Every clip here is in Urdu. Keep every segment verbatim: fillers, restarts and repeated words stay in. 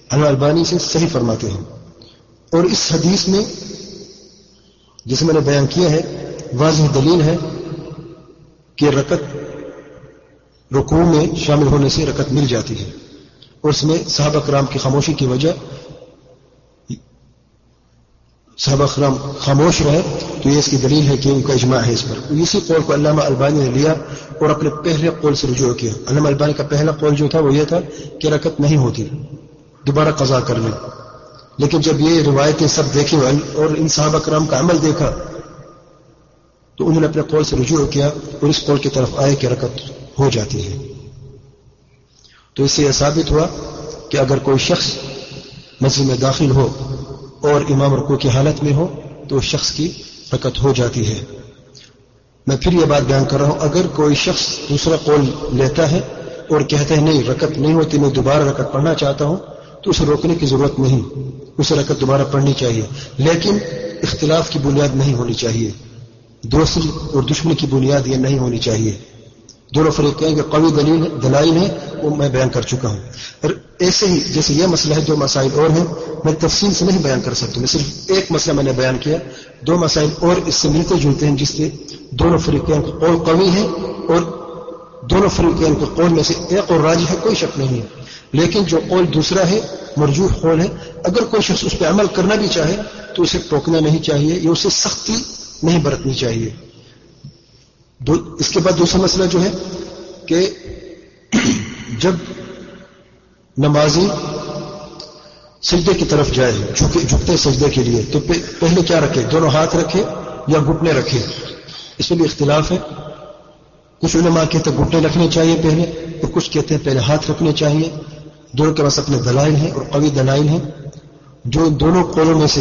علامہ البانی سے صحیح فرماتے ہیں. اور اس حدیث میں جسے میں نے بیان کیا ہے واضح دلیل ہے کہ رکعت رکوع میں شامل ہونے سے رکعت مل جاتی ہے، اور اس میں صحابہ کرام کی خاموشی کی وجہ صحابہ کرام خاموش رہے تو یہ اس کی دلیل ہے کہ ان کا اجماع ہے اس پر. اسی قول کو علامہ البانی نے لیا اور اپنے پہلے قول سے رجوع کیا. علامہ البانی کا پہلا قول جو تھا وہ یہ تھا کہ رکعت نہیں ہوتی، دوبارہ قضا کر لیں. لیکن جب یہ روایتیں سب دیکھی اور ان صحابہ کرام کا عمل دیکھا تو انہوں نے اپنے قول سے رجوع کیا اور اس قول کی طرف آئے کہ رکعت ہو جاتی ہے. تو اس سے یہ ثابت ہوا کہ اگر کوئی شخص مسجد میں داخل ہو اور امام رکوع کی حالت میں ہو تو اس شخص کی رکعت ہو جاتی ہے. میں پھر یہ بات بیان کر رہا ہوں، اگر کوئی شخص دوسرا قول لیتا ہے اور کہتا ہے نہیں رکعت نہیں ہوتی، میں دوبارہ رکعت پڑھنا چاہتا ہوں، تو اسے روکنے کی ضرورت نہیں، اسے رکعت دوبارہ پڑھنی چاہیے، لیکن اختلاف کی بنیاد نہیں ہونی چاہیے، دوستی اور دشمنی کی بنیاد یہ نہیں ہونی چاہیے. دونوں فریقین کے قوی دلیل دلائل ہیں وہ میں بیان کر چکا ہوں. اور ایسے ہی جیسے یہ مسئلہ ہے، دو مسائل اور ہیں، میں تفصیل سے نہیں بیان کر سکتا، میں صرف ایک مسئلہ میں نے بیان کیا. دو مسائل اور اس سے ملتے جلتے ہیں جس سے دونوں فریقین کا قول قوی ہے، اور دونوں فریقین کے قول میں سے ایک اور راجح ہے، کوئی شک نہیں ہے. لیکن جو قول دوسرا ہے مرجوح قول ہے، اگر کوئی شخص اس پہ عمل کرنا بھی چاہے تو اسے ٹوکنا نہیں چاہیے یا اسے سختی نہیں برتنی چاہیے. دو اس کے بعد دوسرا مسئلہ جو ہے کہ جب نمازی سجدے کی طرف جائے جھکے جھکتے سجدے کے لیے تو پہلے کیا رکھے، دونوں ہاتھ رکھے یا گھٹنے رکھے؟ اس میں بھی اختلاف ہے. کچھ علماء کہتے ہیں گھٹنے رکھنے چاہیے پہلے، اور کچھ کہتے ہیں پہلے ہاتھ رکھنے چاہیے. دونوں کے پاس اپنے دلائل ہیں اور قوی دلائل ہیں. جو دونوں قولوں میں سے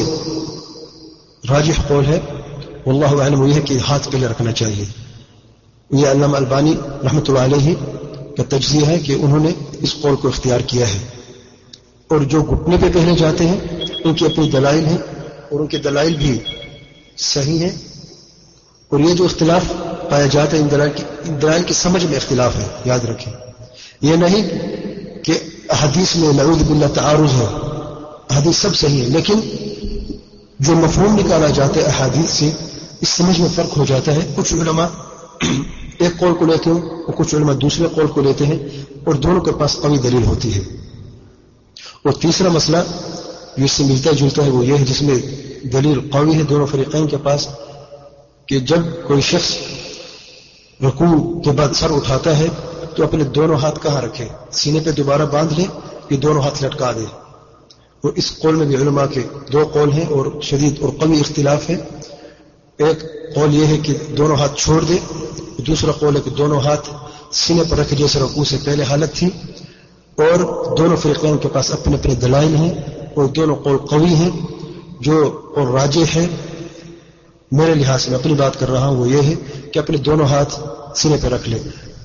راجح قول ہے واللہ اعلم وہ یہ ہے کہ ہاتھ پہلے رکھنا چاہیے. یہ علامہ البانی رحمۃ اللہ علیہ کا تجزیہ ہے کہ انہوں نے اس قول کو اختیار کیا ہے. اور جو گھٹنے پہ پہلے جاتے ہیں ان کی اپنی دلائل ہیں اور ان کے دلائل بھی صحیح ہیں. اور یہ جو اختلاف پایا جاتا ہے ان دلائل کی ان دلائل کی سمجھ میں اختلاف ہے، یاد رکھیں. یہ نہیں کہ احادیث میں نعوذ باللہ تعارض ہے، احادیث سب صحیح ہے، لیکن جو مفہوم نکالا جاتا ہے احادیث سے اس سمجھ میں فرق ہو جاتا ہے. کچھ علماء ایک قول کو لیتے ہیں اور کچھ علماء دوسرے قول کو لیتے ہیں، اور دونوں کے پاس قوی دلیل ہوتی ہے. اور تیسرا مسئلہ جس سے ملتا جلتا ہے وہ یہ ہے جس میں دلیل قوی ہے دونوں فریقین کے پاس، کہ جب کوئی شخص رکوع کے بعد سر اٹھاتا ہے تو اپنے دونوں ہاتھ کہاں رکھے، سینے پہ دوبارہ باندھ لے یا دونوں ہاتھ لٹکا دے. اور اس قول میں بھی علماء کے دو قول ہیں اور شدید اور قوی اختلاف ہے. ایک قول یہ ہے کہ دونوں ہاتھ چھوڑ دے، دوسرا قول ہے کہ دونوں ہاتھ سینے پر رکھے جیسے رکوع سے پہلے حالت تھی. اور دونوں فریقین کے پاس اپنے اپنے دلائل ہیں اور دونوں قول قوی ہیں. جو اور راجح ہے میرے لحاظ سے، میں اپنی بات کر رہا ہوں، وہ یہ ہے کہ اپنے دونوں ہاتھ سینے پہ رکھ لے.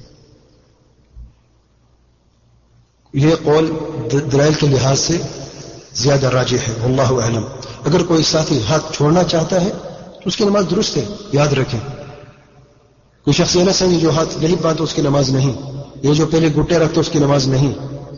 یہ قول دلائل کے لحاظ سے زیادہ راجح ہے واللہ اعلم. اگر کوئی ساتھی ہاتھ چھوڑنا چاہتا ہے تو اس کی نماز درست ہے، یاد رکھیں. کوئی شخص یہ نہ سمجھے جو ہاتھ نہیں باندھتا اس کی نماز نہیں، یہ جو پہلے گھٹنے رکھتا اس کی نماز نہیں،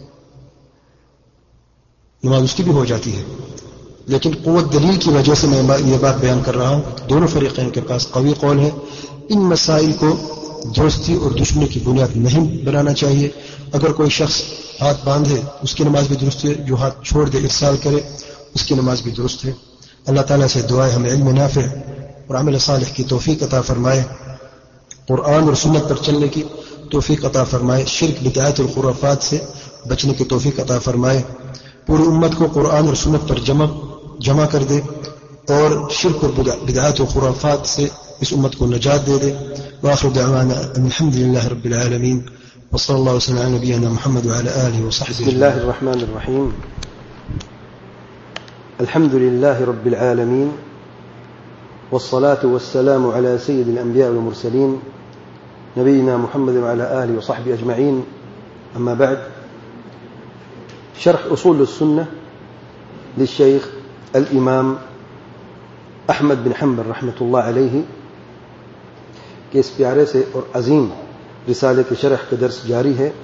نماز اس کی بھی ہو جاتی ہے. لیکن قوت دلیل کی وجہ سے میں یہ بات بیان کر رہا ہوں، دونوں فریقین کے پاس قوی قول ہے. ان مسائل کو دوستی اور دشمنی کی بنیاد نہیں بنانا چاہیے. اگر کوئی شخص ہاتھ باندھے اس کی نماز بھی درست ہے، جو ہاتھ چھوڑ دے ارسال کرے اس کی نماز بھی درست ہے. اللہ تعالیٰ سے دعائے ہمیں علم نافع اور عمل صالح کی توفیق عطا فرمائے، قرآن اور سنت پر چلنے کی توفیق عطا فرمائے، شرک بدعات اور خرافات سے بچنے کی توفیق عطا فرمائے، پوری امت کو قرآن اور سنت پر جمع جمع کر دے اور شرک اور بدعات و خرافات سے اس امت کو نجات دے دے. وآخر دعوانا الحمد لله رب العالمين وصلى الله وسلم على نبينا محمد وعلى آله وصحبه. بسم الله الرحمن الرحيم. الحمد لله رب العالمين والصلاة والسلام على سيد الأنبياء والمرسلين نبينا محمد وعلى آله وصحبه أجمعين. أما بعد، شرح أصول السنة للشيخ الإمام أحمد بن حنبل رحمة الله عليه کے اس پیارے سے اور عظیم رسالے کے شرح کا درس جاری ہے.